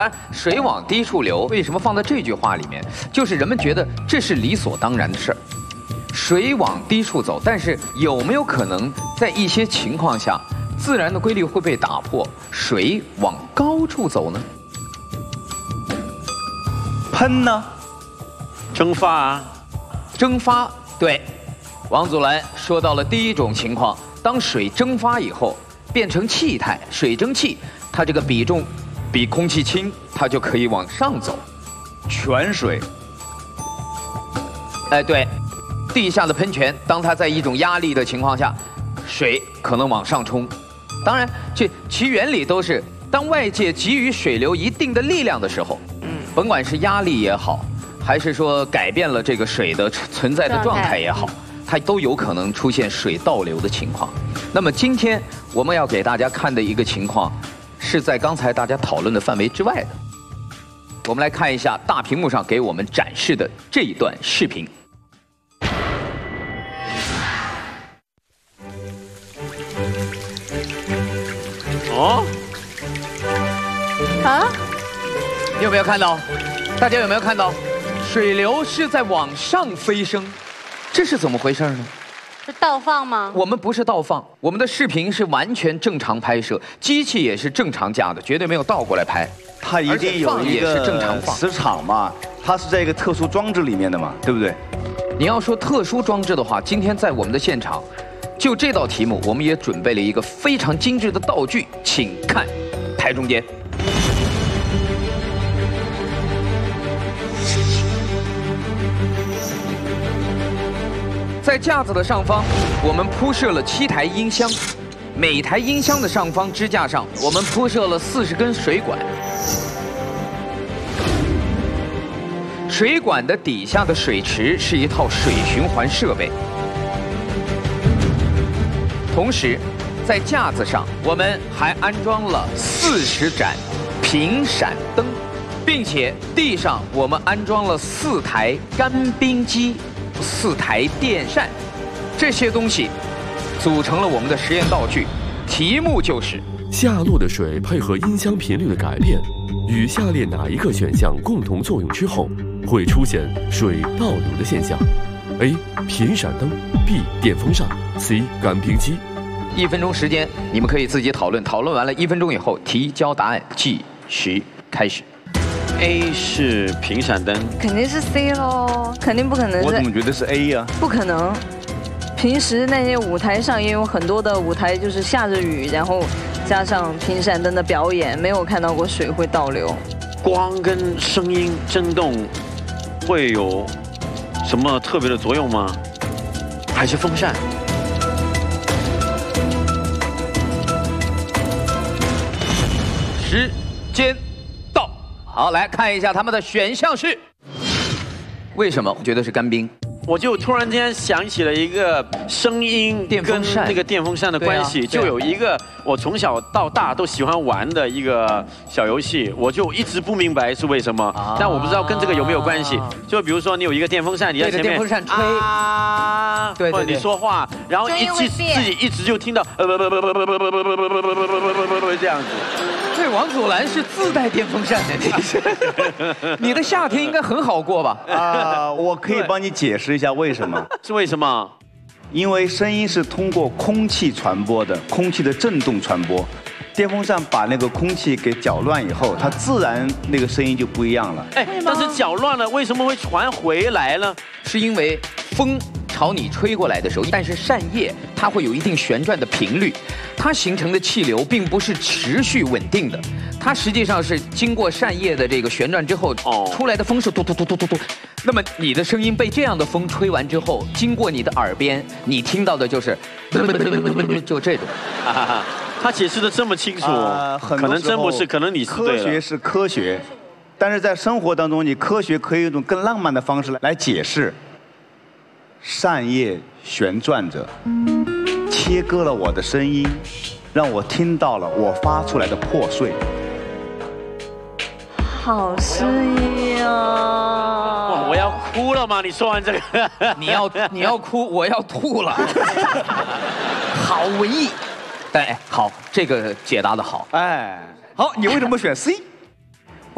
水往低处流，为什么放在这句话里面？就是人们觉得这是理所当然的事儿，水往低处走。但是有没有可能在一些情况下，自然的规律会被打破，水往高处走呢？ 喷呢？ 蒸发啊？ 蒸发，对。王祖蓝说到了第一种情况，当水蒸发以后变成气态，水蒸气，它这个比重比空气轻，它就可以往上走。 泉水。 哎，对，地下的喷泉，当它在一种压力的情况下，水可能往上冲。当然，其原理都是当外界给予水流一定的力量的时候，甭管是压力也好，还是说改变了这个水的存在的状态也好，它都有可能出现水倒流的情况。那么今天我们要给大家看的一个情况，是在刚才大家讨论的范围之外的。我们来看一下大屏幕上给我们展示的这一段视频。 哦， 啊？ 你有没有看到？大家有没有看到？水流是在往上飞升，这是怎么回事呢？ 是倒放吗？ 我们不是倒放，我们的视频是完全正常拍摄，机器也是正常架的，绝对没有倒过来拍。 它一定有一个磁场嘛，它是在一个特殊装置里面的嘛，对不对？ 你要说特殊装置的话，今天在我们的现场，就这道题目，我们也准备了一个非常精致的道具，请看台中间。在架子的上方，我们铺设了7台音箱，每台音箱的上方支架上，我们铺设了40根水管。水管的底下的水池是一套水循环设备。同时，在架子上，我们还安装了40盏频闪灯，并且地上我们安装了4台干冰机。4台电扇，这些东西组成了我们的实验道具。题目就是下落的水配合音箱频率的改变，与下列哪一个选项共同作用之后，会出现水倒流的现象 ？A. 频闪灯 ，B. 电风扇 ，C. 干冰机。 1分钟时间，你们可以自己讨论，讨论完了1分钟以后提交答案，计时开始。 A 是频闪灯， 肯定是 C 咯，肯定不可能是。 我怎么觉得是 A 呀？ 不可能，平时那些舞台上也有很多的舞台，就是下着雨，然后加上频闪灯的表演，没有看到过水会倒流。 光跟声音震动会有什么特别的作用吗？还是风扇？ 时间到，好，来看一下他们的选项是。为什么觉得是干冰？ 我就突然间想起了一个声音跟那个电风扇的关系，就有一个我从小到大都喜欢玩的一个小游戏，我就一直不明白是为什么，但我不知道跟这个有没有关系。就比如说你有一个电风扇，你在前面电风扇吹啊，对，或者你说话，然后自己一直就听到这样子。 对，王祖蓝是自带电风扇的，你的夏天应该很好过吧？ 我可以帮你解释一下为什么？ 是为什么？ 因为声音是通过空气传播的，空气的振动传播。电风扇把那个空气给搅乱以后，它自然那个声音就不一样了。 哎，但是搅乱了，为什么会传回来呢？ 是因为风朝你吹过来的时候，但是扇叶它会有一定旋转的频率，它形成的气流并不是持续稳定的，它实际上是经过扇叶的这个旋转之后，出来的风是嘟嘟嘟嘟嘟嘟。那么你的声音被这样的风吹完之后，经过你的耳边，你听到的就是就这种。 他解释的这么清楚，可能真不是，可能你是对了。 科学是科学，但是在生活当中，你科学可以用一种更浪漫的方式来解释。扇叶旋转着，切割了我的声音，让我听到了我发出来的破碎。 好诗意啊！ 我要哭了吗？你说完这个， 你要哭，我要吐了。好文艺。哎，好，这个解答的好。 哎，好，你为什么选 C？